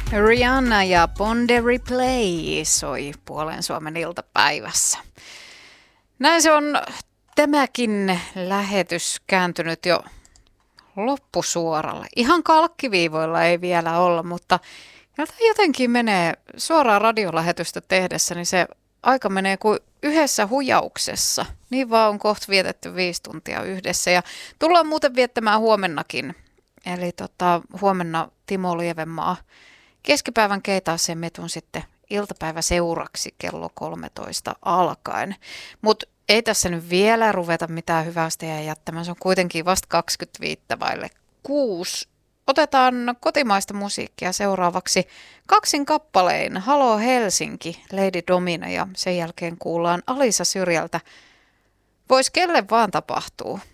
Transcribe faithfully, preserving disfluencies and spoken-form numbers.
Rihanna ja Bonde Replay soi Puolen Suomen iltapäivässä. Näin se on tämäkin lähetys kääntynyt jo loppusuoralle. Ihan kalkkiviivoilla ei vielä olla, mutta jotenkin menee suoraan radiolähetystä tehdessä, niin se aika menee kuin yhdessä hujauksessa. Niin vaan on kohta vietetty viisi tuntia yhdessä ja tullaan muuten viettämään huomennakin. Eli tota, huomenna Timo Lievenmaa keskipäivän keitaaseen metun sitten iltapäivä seuraksi kello kolmetoista alkaen. Mutta ei tässä nyt vielä ruveta mitään hyvästä jättämään. Se on kuitenkin vasta kaksikymmentäviisi vaille kuusi. Otetaan kotimaista musiikkia seuraavaksi kaksin kappalein. Halo Helsinki, Lady Domina ja sen jälkeen kuullaan Alisa Syrjältä. Vois kelle vaan tapahtuu.